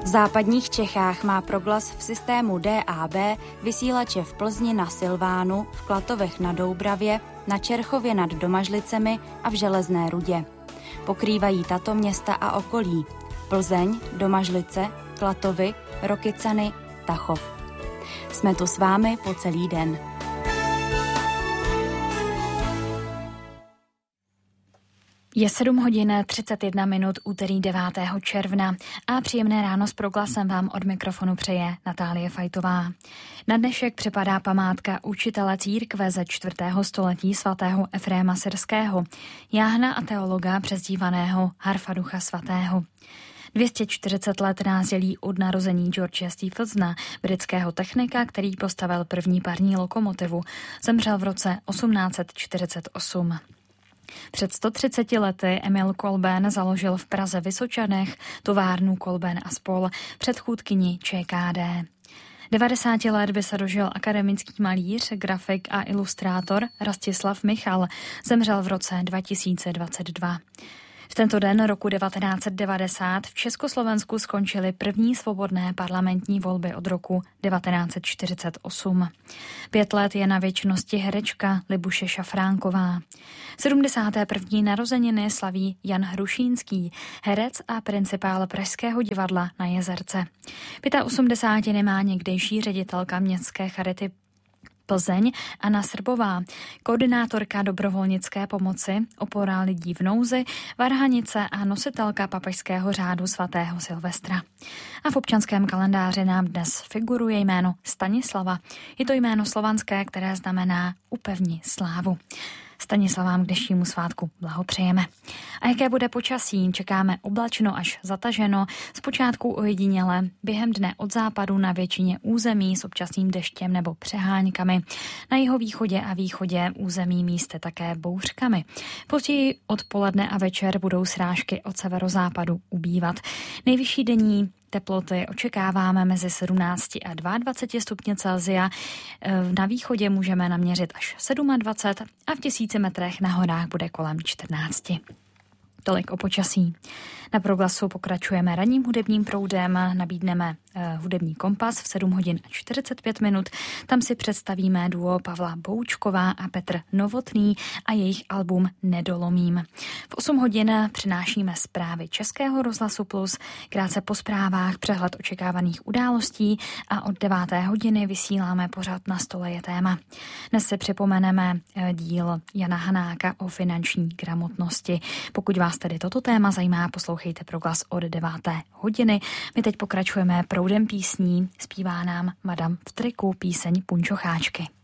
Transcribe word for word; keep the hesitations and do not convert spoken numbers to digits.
západních Čechách má Proglas v systému D A B vysílače v Plzni na Silvánu, v Klatovech na Doubravě, na Čerchově nad Domažlicemi a v Železné Rudě. Pokrývají tato města a okolí: Plzeň, Domažlice, Klatovy, Rokycany, Tachov. Jsme tu s vámi po celý den. Je sedm hodin třicet jedna minut, úterý devátého června a příjemné ráno s Proglasem vám od mikrofonu přeje Natálie Fajtová. Na dnešek připadá památka učitele církve ze čtvrtého století svatého Efréma Syrského, jáhna a teologa přezdívaného Harfa Ducha Svatého. dvě stě čtyřicet let nás dělí od narození George Stephensona, britského technika, který postavil první parní lokomotivu. Zemřel v roce osmnáct set čtyřicet osm. Před sto třiceti lety Emil Kolben založil v Praze Vysočanech továrnu Kolben a spol, předchůdkyni Č K D. devadesáti let by se dožil akademický malíř, grafik a ilustrátor Rastislav Michal. Zemřel v roce dva tisíce dvacet dva. V tento den roku devatenáct set devadesát v Československu skončily první svobodné parlamentní volby od roku devatenáct set čtyřicet osm. Pět let je na věčnosti herečka Libuše Šafránková. sedmdesáté první narozeniny slaví Jan Hrušínský, herec a principál Pražského divadla na Jezerce. osmdesátiny má někdejší ředitelka městské charity Plzeň Anna Srbová, koordinátorka dobrovolnické pomoci, opora lidí v nouzi, varhanice a nositelka papežského řádu svatého Silvestra. A v občanském kalendáři nám dnes figuruje jméno Stanislava. Je to jméno slovanské, které znamená upevni slávu. Stanislavám k dnešnímu svátku blahopřejeme. A jaké bude počasí? Čekáme oblačno až zataženo, zpočátku ojediněle, během dne od západu na většině území s občasným deštěm nebo přeháňkami. Na jihovýchodě a východě území místy také bouřkami. Později odpoledne a večer budou srážky od severozápadu ubývat. Nejvyšší denní teploty očekáváme mezi sedmnácti a dvaceti dvěma stupně Celsia. Na východě můžeme naměřit až dvacet sedm a v tisíci metrech na horách bude kolem čtrnácti. Tolik o počasí. Na Proglasu pokračujeme ranním hudebním proudem, nabídneme eh, hudební kompas v sedm hodin a čtyřicet pět minut. Tam si představíme duo Pavla Boučková a Petr Novotný a jejich album Nedolomím. V osm hodin přinášíme zprávy Českého rozhlasu Plus, krátce po zprávách přehled očekávaných událostí a od deváté hodiny vysíláme pořad Na stole je téma. Dnes si připomeneme eh, díl Jana Hanáka o finanční gramotnosti. Pokud vás tedy toto téma zajímá, poslouchejte Proglas od deváté hodiny. My teď pokračujeme proudem písní, zpívá nám Madame v triku píseň Punčocháčky.